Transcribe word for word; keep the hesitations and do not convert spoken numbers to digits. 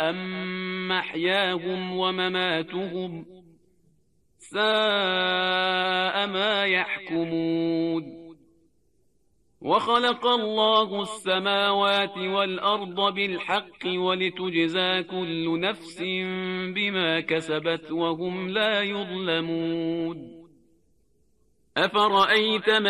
أم محياهم ومماتهم ساء ما يحكمون وخلق الله السماوات والأرض بالحق ولتجزى كل نفس بما كسبت وهم لا يظلمون أفرأيت